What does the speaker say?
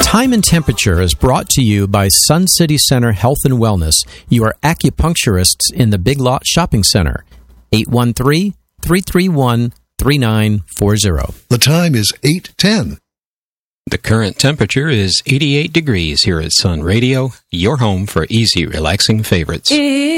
Time and Temperature is brought to you by Sun City Center Health and Wellness, your acupuncturists in the Big Lot Shopping Center. 813-331-3940. The time is 8:10. The current temperature is 88 degrees here at Sun Radio, your home for easy, relaxing favorites.